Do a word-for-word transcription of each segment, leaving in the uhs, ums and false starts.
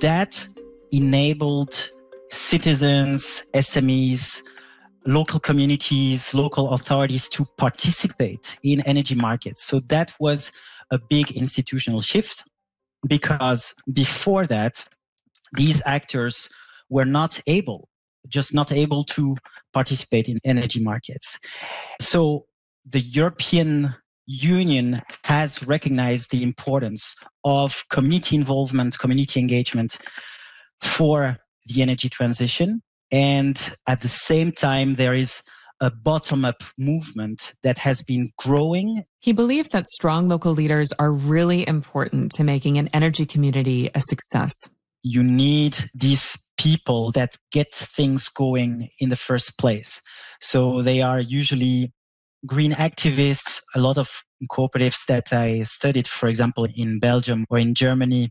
that enabled citizens, S M Es, local communities, local authorities to participate in energy markets. So that was a big institutional shift, because before that, these actors were not able, just not able to participate in energy markets. So the European Union has recognized the importance of community involvement, community engagement for the energy transition. And at the same time, there is a bottom-up movement that has been growing. He believes that strong local leaders are really important to making an energy community a success. You need these people that get things going in the first place. So they are usually green activists. A lot of cooperatives that I studied, for example, in Belgium or in Germany,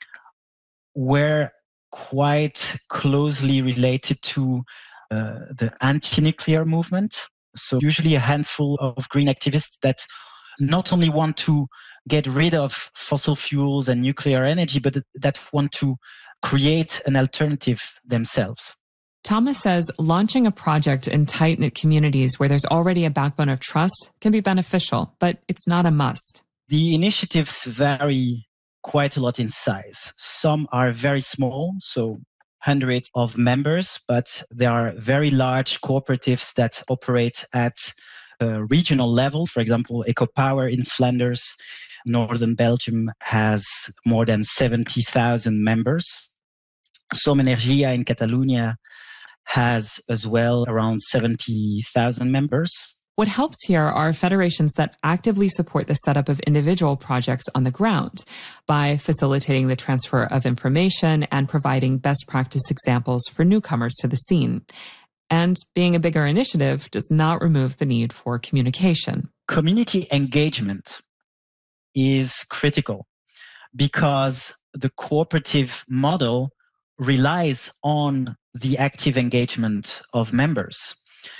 were quite closely related to uh, the anti-nuclear movement. So usually a handful of green activists that not only want to get rid of fossil fuels and nuclear energy, but that want to create an alternative themselves. Thomas says launching a project in tight-knit communities where there's already a backbone of trust can be beneficial, but it's not a must. The initiatives vary quite a lot in size. Some are very small, so hundreds of members, but there are very large cooperatives that operate at a regional level. For example, EcoPower in Flanders, northern Belgium, has more than seventy thousand members. Som Energia in Catalonia has as well around seventy thousand members. What helps here are federations that actively support the setup of individual projects on the ground by facilitating the transfer of information and providing best practice examples for newcomers to the scene. And being a bigger initiative does not remove the need for communication. Community engagement is critical because the cooperative model relies on the active engagement of members.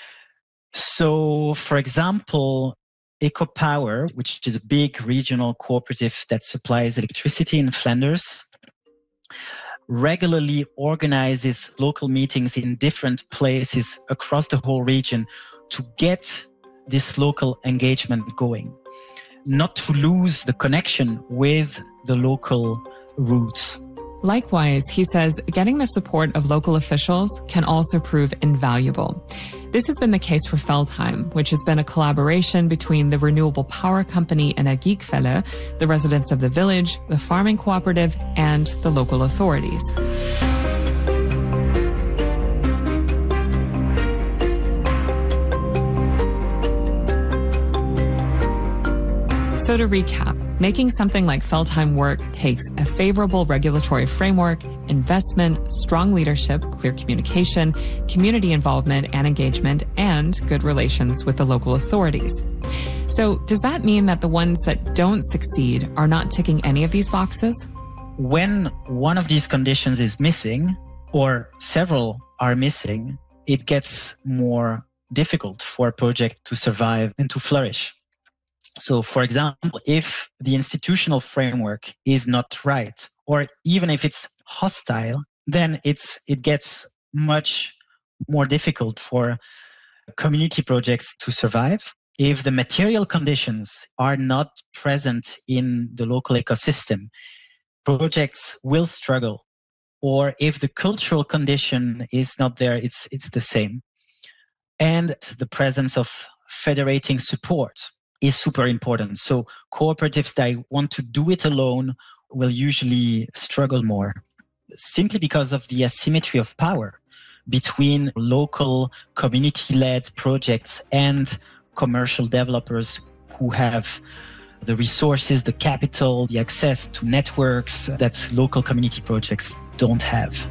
So, for example, EcoPower, which is a big regional cooperative that supplies electricity in Flanders, regularly organizes local meetings in different places across the whole region to get this local engagement going, not to lose the connection with the local roots. Likewise, he says getting the support of local officials can also prove invaluable. This has been the case for Feldheim, which has been a collaboration between the renewable power company Energiequelle, the residents of the village, the farming cooperative, and the local authorities. So to recap, making something like Feldheim work takes a favorable regulatory framework, investment, strong leadership, clear communication, community involvement and engagement, and good relations with the local authorities. So does that mean that the ones that don't succeed are not ticking any of these boxes? When one of these conditions is missing, or several are missing, it gets more difficult for a project to survive and to flourish. So, for example, if the institutional framework is not right, or even if it's hostile, then it's it gets much more difficult for community projects to survive. If the material conditions are not present in the local ecosystem, projects will struggle. Or if the cultural condition is not there, it's it's the same. And the presence of federating support is super important. So cooperatives that want to do it alone will usually struggle more, simply because of the asymmetry of power between local community-led projects and commercial developers who have the resources, the capital, the access to networks that local community projects don't have.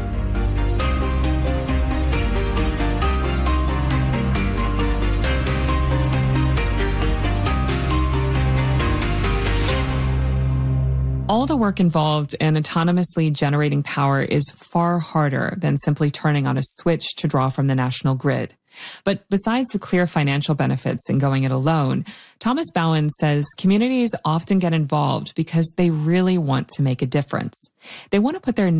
All the work involved in autonomously generating power is far harder than simply turning on a switch to draw from the national grid. But besides the clear financial benefits in going it alone, Thomas Bowen says communities often get involved because they really want to make a difference. They want to put their